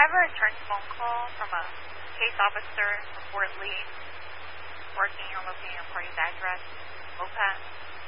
have a return phone call from a case officer from Fort Lee working on locating a party's address, Mopat.